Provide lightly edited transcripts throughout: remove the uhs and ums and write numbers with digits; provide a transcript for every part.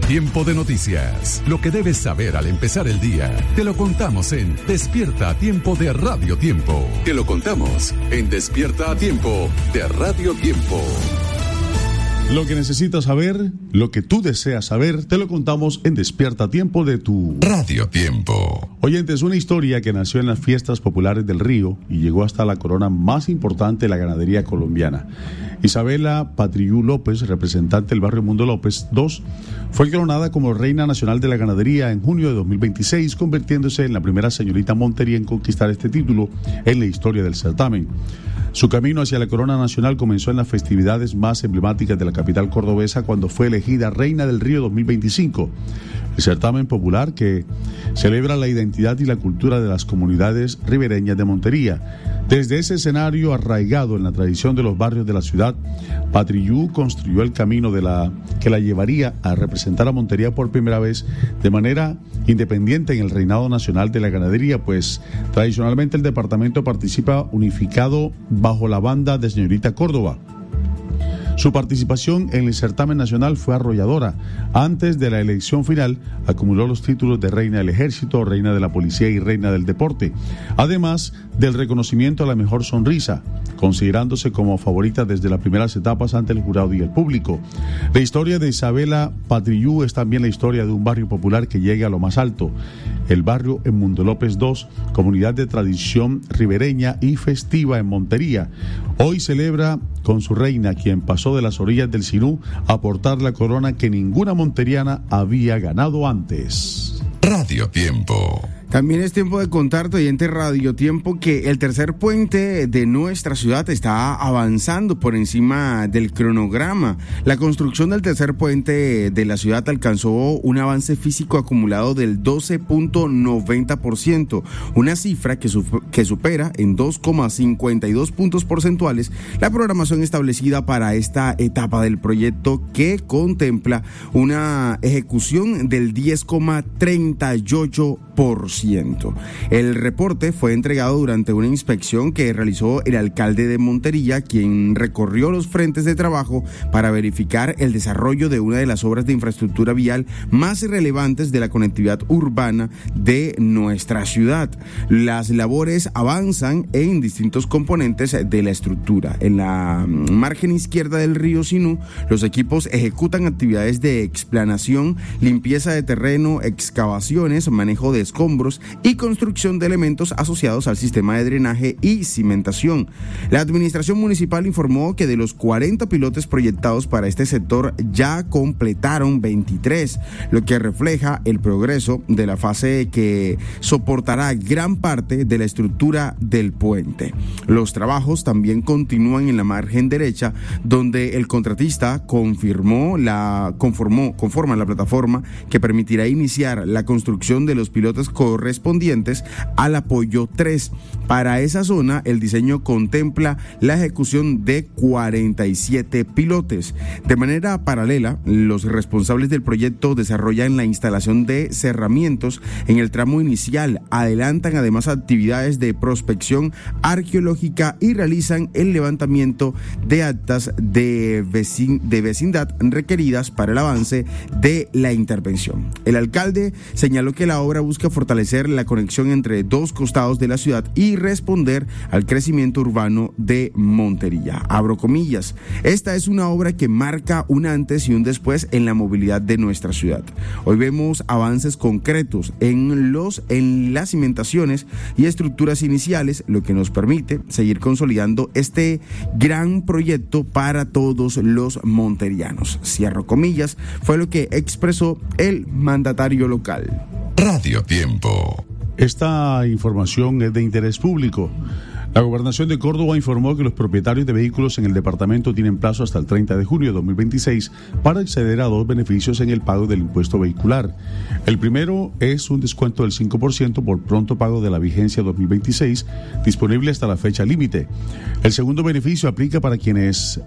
Tiempo de noticias. Lo que debes saber al empezar el día. Te lo contamos en Despierta a Tiempo de Radio Tiempo. Te lo contamos en Despierta a Tiempo de Radio Tiempo. Lo que necesitas saber, lo que tú deseas saber, te lo contamos en Despierta a Tiempo de tu Radio Tiempo. Oyentes, una historia que nació en las fiestas populares del Río y llegó hasta la corona más importante de la ganadería colombiana. Isabela Patrillú López, representante del barrio Mundo López II, fue coronada como Reina Nacional de la Ganadería en junio de 2026, convirtiéndose en la primera señorita montería en conquistar este título en la historia del certamen. Su camino hacia la corona nacional comenzó en las festividades más emblemáticas de la capital cordobesa cuando fue elegida Reina del Río 2025, el certamen popular que celebra la identidad y la cultura de las comunidades ribereñas de Montería. Desde ese escenario arraigado en la tradición de los barrios de la ciudad, Patrillú construyó el camino que la llevaría a representar a Montería por primera vez de manera independiente en el reinado nacional de la ganadería, pues tradicionalmente el departamento participa unificado bajo la banda de Señorita Córdoba. Su participación en el certamen nacional fue arrolladora. Antes de la elección final, acumuló los títulos de Reina del Ejército, Reina de la Policía y Reina del Deporte, además del reconocimiento a la mejor sonrisa, considerándose como favorita desde las primeras etapas ante el jurado y el público. La historia de Isabela Patrillú es también la historia de un barrio popular que llega a lo más alto, el barrio en Mundo López II, comunidad de tradición ribereña y festiva en Montería. Hoy celebra con su reina, quien pasó de las orillas del Sinú a portar la corona que ninguna monteriana había ganado antes. Radio Tiempo. También es tiempo de contarte, oyente Radio Tiempo, que el tercer puente de nuestra ciudad está avanzando por encima del cronograma. La construcción del tercer puente de la ciudad alcanzó un avance físico acumulado del 12.90%, una cifra que supera en 2,52 puntos porcentuales la programación establecida para esta etapa del proyecto, que contempla una ejecución del 10,38%. El reporte fue entregado durante una inspección que realizó el alcalde de Montería, quien recorrió los frentes de trabajo para verificar el desarrollo de una de las obras de infraestructura vial más relevantes de la conectividad urbana de nuestra ciudad. Las labores avanzan en distintos componentes de la estructura. En la margen izquierda del río Sinú, los equipos ejecutan actividades de explanación, limpieza de terreno, excavaciones, manejo de escombros y construcción de elementos asociados al sistema de drenaje y cimentación. La administración municipal informó que de los 40 pilotes proyectados para este sector ya completaron 23, lo que refleja el progreso de la fase que soportará gran parte de la estructura del puente. Los trabajos también continúan en la margen derecha, donde el contratista conforma la plataforma que permitirá iniciar la construcción de los pilotes correspondientes al apoyo 3. Para esa zona, el diseño contempla la ejecución de 47 pilotes. De manera paralela, los responsables del proyecto desarrollan la instalación de cerramientos en el tramo inicial, adelantan además actividades de prospección arqueológica y realizan el levantamiento de actas de vecindad requeridas para el avance de la intervención. El alcalde señaló que la obra busca fortalecer la conexión entre dos costados de la ciudad y responder al crecimiento urbano de Montería. Abro comillas, esta es una obra que marca un antes y un después en la movilidad de nuestra ciudad. Hoy vemos avances concretos en las cimentaciones y estructuras iniciales, lo que nos permite seguir consolidando este gran proyecto para todos los monterianos. Cierro comillas, fue lo que expresó el mandatario local. Radio Tiempo. Esta información es de interés público. La Gobernación de Córdoba informó que los propietarios de vehículos en el departamento tienen plazo hasta el 30 de junio de 2026 para acceder a dos beneficios en el pago del impuesto vehicular. El primero es un descuento del 5% por pronto pago de la vigencia 2026, disponible hasta la fecha límite. El segundo beneficio aplica para quienes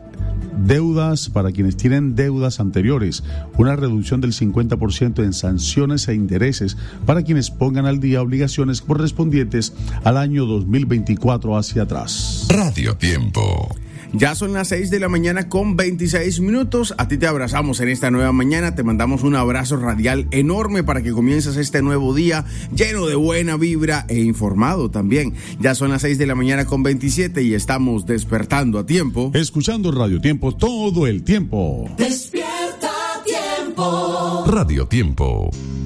tienen deudas anteriores, una reducción del 50% en sanciones e intereses para quienes pongan al día obligaciones correspondientes al año 2024 hacia atrás. Radio Tiempo. Ya son las 6 de la mañana con 26 minutos. A ti te abrazamos en esta nueva mañana. Te mandamos un abrazo radial enorme para que comiences este nuevo día lleno de buena vibra e informado también. Ya son las 6 de la mañana con 27 y estamos despertando a tiempo. Escuchando Radio Tiempo todo el tiempo. Despierta Tiempo. Radio Tiempo.